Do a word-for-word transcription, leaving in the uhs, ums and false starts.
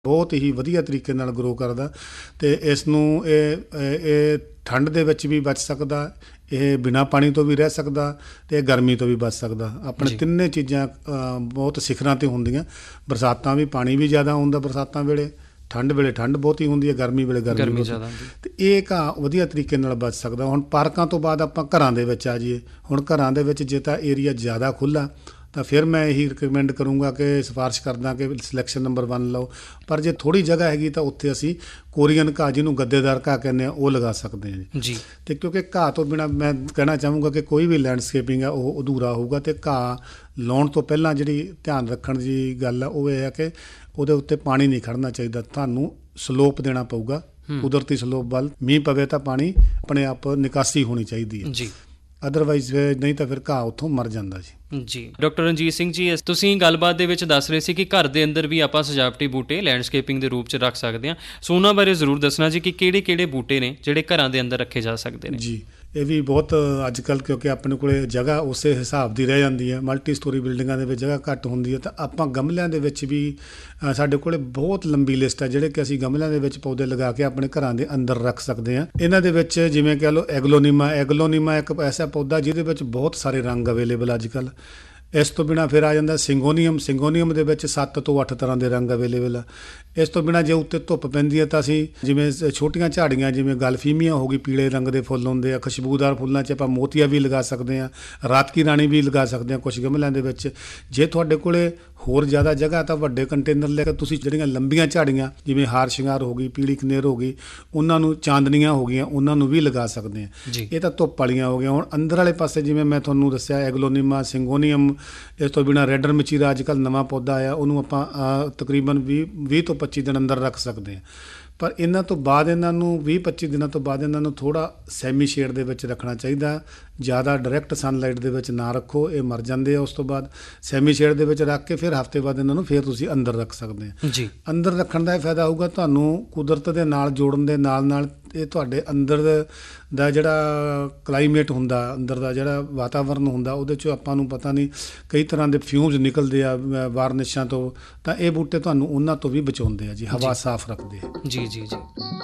ਬਹੁਤ ਹੀ ਵਧੀਆ ਤਰੀਕੇ ਨਾਲ ਗਰੋ ਕਰਦਾ ਅਤੇ ਇਸ ਨੂੰ ਇਹ ਇਹ ਠੰਡ ਦੇ ਵਿੱਚ ਵੀ ਬਚ ਸਕਦਾ, ਇਹ ਬਿਨਾਂ ਪਾਣੀ ਤੋਂ ਵੀ ਰਹਿ ਸਕਦਾ ਅਤੇ ਇਹ ਗਰਮੀ ਤੋਂ ਵੀ ਬਚ ਸਕਦਾ। ਆਪਣੇ ਤਿੰਨੇ ਚੀਜ਼ਾਂ ਬਹੁਤ ਸਿਖਰਾਂ 'ਤੇ ਹੁੰਦੀਆਂ। ਬਰਸਾਤਾਂ ਵੀ ਪਾਣੀ ਵੀ ਜ਼ਿਆਦਾ ਹੁੰਦਾ ਬਰਸਾਤਾਂ ਵੇਲੇ, ਠੰਡ ਵੇਲੇ ਠੰਡ ਬਹੁਤੀ ਹੁੰਦੀ ਹੈ, ਗਰਮੀ ਵੇਲੇ ਗਰਮੀ ਜ਼ਿਆਦਾ ਅਤੇ ਇਹ ਘਾਹ ਵਧੀਆ ਤਰੀਕੇ ਨਾਲ ਬਚ ਸਕਦਾ। ਹੁਣ ਪਾਰਕਾਂ ਤੋਂ ਬਾਅਦ ਆਪਾਂ ਘਰਾਂ ਦੇ ਵਿੱਚ ਆ ਜਾਈਏ। ਹੁਣ ਘਰਾਂ ਦੇ ਵਿੱਚ ਜੇ ਤਾਂ ਏਰੀਆ ਜ਼ਿਆਦਾ ਖੁੱਲ੍ਹਾ ਤਾਂ ਫਿਰ ਮੈਂ ਇਹੀ ਰਿਕਮੈਂਡ ਕਰੂੰਗਾ ਕਿ ਸਿਫਾਰਿਸ਼ ਕਰਦਾ ਕਿ ਸਿਲੈਕਸ਼ਨ ਨੰਬਰ ਵਨ ਲਓ। ਪਰ ਜੇ ਥੋੜ੍ਹੀ ਜਗ੍ਹਾ ਹੈਗੀ ਤਾਂ ਉੱਥੇ ਅਸੀਂ ਕੋਰੀਅਨ ਘਾਹ, ਜਿਹਨੂੰ ਗੱਦੇਦਾਰ ਘਾਹ ਕਹਿੰਦੇ ਹਾਂ, ਉਹ ਲਗਾ ਸਕਦੇ ਹਾਂ ਜੀ। ਅਤੇ ਕਿਉਂਕਿ ਘਾਹ ਤੋਂ ਬਿਨਾਂ ਮੈਂ ਕਹਿਣਾ ਚਾਹੂੰਗਾ ਕਿ ਕੋਈ ਵੀ ਲੈਂਡਸਕੇਪਿੰਗ ਹੈ ਉਹ ਅਧੂਰਾ ਹੋਊਗਾ। ਅਤੇ ਘਾਹ ਲਾਉਣ ਤੋਂ ਪਹਿਲਾਂ ਜਿਹੜੀ ਧਿਆਨ ਰੱਖਣ ਦੀ ਗੱਲ ਆ ਉਹ ਇਹ ਹੈ ਕਿ ਉਹਦੇ ਉੱਤੇ ਪਾਣੀ ਨਹੀਂ ਖੜਨਾ ਚਾਹੀਦਾ। ਤੁਹਾਨੂੰ ਸਲੋਪ ਦੇਣਾ ਪਊਗਾ, ਕੁਦਰਤੀ ਸਲੋਪ ਵੱਲ। ਮੀਂਹ ਪਵੇ ਤਾਂ ਪਾਣੀ ਆਪਣੇ ਆਪ ਨਿਕਾਸੀ ਹੋਣੀ ਚਾਹੀਦੀ ਹੈ ਜੀ, ਅਦਰਵਾਈਜ਼ ਨਹੀਂ ਤਾਂ ਫਿਰ ਘਾਹ ਉੱਥੋਂ ਮਰ ਜਾਂਦਾ ਜੀ। ਜੀ ਡਾਕਟਰ ਰਣਜੀਤ ਸਿੰਘ ਜੀ, ਤੁਸੀਂ ਗੱਲਬਾਤ ਦੇ ਵਿੱਚ ਦੱਸ ਰਹੇ ਸੀ ਕਿ ਘਰ ਦੇ ਅੰਦਰ ਵੀ ਆਪਾਂ ਸਜਾਵਟੀ ਬੂਟੇ ਲੈਂਡਸਕੇਪਿੰਗ ਦੇ ਰੂਪ 'ਚ ਰੱਖ ਸਕਦੇ ਹਾਂ। ਸੋ ਉਹਨਾਂ ਬਾਰੇ ਜ਼ਰੂਰ ਦੱਸਣਾ ਜੀ ਕਿ ਕਿਹੜੇ ਕਿਹੜੇ ਬੂਟੇ ਨੇ ਜਿਹੜੇ ਘਰਾਂ ਦੇ ਅੰਦਰ ਰੱਖੇ ਜਾ ਸਕਦੇ ਨੇ। ਜੀ ਇਹ ਵੀ ਬਹੁਤ ਅੱਜ ਕੱਲ੍ਹ, ਕਿਉਂਕਿ ਆਪਣੇ ਕੋਲ ਜਗ੍ਹਾ ਉਸੇ ਹਿਸਾਬ ਦੀ ਰਹਿ ਜਾਂਦੀ ਹੈ, ਮਲਟੀ ਸਟੋਰੀ ਬਿਲਡਿੰਗਾਂ ਦੇ ਵਿੱਚ ਜਗ੍ਹਾ ਘੱਟ ਹੁੰਦੀ ਹੈ, ਤਾਂ ਆਪਾਂ ਗਮਲਿਆਂ ਦੇ ਵਿੱਚ ਵੀ ਸਾਡੇ ਕੋਲ ਬਹੁਤ ਲੰਬੀ ਲਿਸਟ ਹੈ ਜਿਹੜੇ ਕਿ ਅਸੀਂ ਗਮਲਿਆਂ ਦੇ ਵਿੱਚ ਪੌਦੇ ਲਗਾ ਕੇ ਆਪਣੇ ਘਰਾਂ ਦੇ ਅੰਦਰ ਰੱਖ ਸਕਦੇ ਹਾਂ। ਇਹਨਾਂ ਦੇ ਵਿੱਚ ਜਿਵੇਂ ਕਹਿ ਲਓ ਐਗਲੋਨੀਮਾ ਐਗਲੋਨੀਮਾ ਇੱਕ ਐਸਾ ਪੌਦਾ ਜਿਹਦੇ ਵਿੱਚ ਬਹੁਤ ਸਾਰੇ ਰੰਗ ਅਵੇਲੇਬਲ ਅੱਜ ਕੱਲ੍ਹ। ਇਸ ਤੋਂ ਬਿਨਾਂ ਫਿਰ ਆ ਜਾਂਦਾ ਸਿੰਗੋਨੀਅਮ। ਸਿੰਗੋਨੀਅਮ ਦੇ ਵਿੱਚ ਸੱਤ ਤੋਂ ਅੱਠ ਤਰ੍ਹਾਂ ਦੇ ਰੰਗ ਅਵੇਲੇਬਲ ਆ। ਇਸ ਤੋਂ ਬਿਨਾਂ ਜੇ ਉੱਤੇ ਧੁੱਪ ਪੈਂਦੀ ਹੈ ਤਾਂ ਅਸੀਂ ਜਿਵੇਂ ਛੋਟੀਆਂ ਝਾੜੀਆਂ, ਜਿਵੇਂ ਗਲਫੀਮੀਆ ਹੋ ਗਈ, ਪੀਲੇ ਰੰਗ ਦੇ ਫੁੱਲ ਹੁੰਦੇ ਆ। ਖੁਸ਼ਬੂਦਾਰ ਫੁੱਲਾਂ 'ਚ ਆਪਾਂ ਮੋਤੀਆ ਵੀ ਲਗਾ ਸਕਦੇ ਹਾਂ, ਰਾਤ ਕੀ ਰਾਣੀ ਵੀ ਲਗਾ ਸਕਦੇ ਹਾਂ ਕੁਛ ਗਮਲਿਆਂ ਦੇ ਵਿੱਚ। ਜੇ ਤੁਹਾਡੇ ਕੋਲ ਹੋਰ ਜ਼ਿਆਦਾ ਜਗ੍ਹਾ ਤਾਂ ਵੱਡੇ ਕੰਟੇਨਰ ਲੈ ਕੇ ਤੁਸੀਂ ਜਿਹੜੀਆਂ ਲੰਬੀਆਂ ਝਾੜੀਆਂ ਜਿਵੇਂ ਹਾਰ ਸ਼ਿੰਗਾਰ ਹੋ ਗਈ, ਪੀਲੀ ਕਨੇਰ ਹੋ ਗਈ, ਉਹਨਾਂ ਨੂੰ, ਚਾਂਦਨੀਆਂ ਹੋ ਗਈਆਂ, ਉਹਨਾਂ ਨੂੰ ਵੀ ਲਗਾ ਸਕਦੇ ਹਾਂ। ਇਹ ਤਾਂ ਧੁੱਪ ਵਾਲੀਆਂ ਹੋ ਗਈਆਂ। ਹੁਣ ਅੰਦਰ ਵਾਲੇ ਪਾਸੇ ਜਿਵੇਂ ਮੈਂ ਤੁਹਾਨੂੰ ਦੱਸਿਆ ਐਗਲੋਨੀਮਾ, ਸਿੰਗੋਨੀਅਮ, ਇਸ ਤੋਂ ਬਿਨਾਂ ਰੈਡਰ ਮਚੀਰਾ ਅੱਜ ਕੱਲ੍ਹ ਨਵਾਂ ਪੌਦਾ ਆਇਆ, ਉਹਨੂੰ ਆਪਾਂ ਤਕਰੀਬਨ ਵੀਹ ਵੀਹ ਤੋਂ ਪੱਚੀ ਦਿਨ ਅੰਦਰ ਰੱਖ ਸਕਦੇ ਹਾਂ। ਪਰ ਇਹਨਾਂ ਤੋਂ ਬਾਅਦ ਇਹਨਾਂ ਨੂੰ ਵੀਹ ਪੱਚੀ ਦਿਨਾਂ ਤੋਂ ਬਾਅਦ ਇਹਨਾਂ ਨੂੰ ਥੋੜ੍ਹਾ ਸੈਮੀ ਸ਼ੇਡ ਦੇ ਵਿੱਚ ਰੱਖਣਾ ਚਾਹੀਦਾ। ਜ਼ਿਆਦਾ ਡਾਇਰੈਕਟ ਸਨਲਾਈਟ ਦੇ ਵਿੱਚ ਨਾ ਰੱਖੋ, ਇਹ ਮਰ ਜਾਂਦੇ ਆ। ਉਸ ਤੋਂ ਬਾਅਦ ਸੈਮੀ ਸ਼ੇਡ ਦੇ ਵਿੱਚ ਰੱਖ ਕੇ ਫਿਰ ਹਫ਼ਤੇ ਬਾਅਦ ਇਹਨਾਂ ਨੂੰ ਫਿਰ ਤੁਸੀਂ ਅੰਦਰ ਰੱਖ ਸਕਦੇ ਆ ਜੀ। ਅੰਦਰ ਰੱਖਣ ਦਾ ਇਹ ਫਾਇਦਾ ਹੋਊਗਾ ਤੁਹਾਨੂੰ, ਕੁਦਰਤ ਦੇ ਨਾਲ ਜੋੜਨ ਦੇ ਨਾਲ ਨਾਲ ਇਹ ਤੁਹਾਡੇ ਅੰਦਰ ਦਾ ਜਿਹੜਾ ਕਲਾਈਮੇਟ ਹੁੰਦਾ, ਅੰਦਰ ਦਾ ਜਿਹੜਾ ਵਾਤਾਵਰਨ ਹੁੰਦਾ, ਉਹਦੇ 'ਚੋਂ ਆਪਾਂ ਨੂੰ ਪਤਾ ਨਹੀਂ ਕਈ ਤਰ੍ਹਾਂ ਦੇ ਫਿਊਮਸ ਨਿਕਲਦੇ ਆ ਵਾਰਨਿਸ਼ਾਂ ਤੋਂ, ਤਾਂ ਇਹ ਬੂਟੇ ਤੁਹਾਨੂੰ ਉਹਨਾਂ ਤੋਂ ਵੀ ਬਚਾਉਂਦੇ ਆ ਜੀ, ਹਵਾ ਸਾਫ਼ ਰੱਖਦੇ ਆ। ਜੀ ਜੀ ਜੀ।